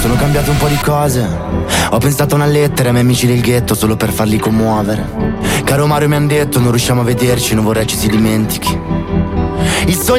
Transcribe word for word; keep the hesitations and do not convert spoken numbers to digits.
sono cambiate un po' di cose. Ho pensato a una lettera ai miei amici del ghetto solo per farli commuovere. Caro Mario mi han detto non riusciamo a vederci, non vorrei ci si dimentichi. Il sogno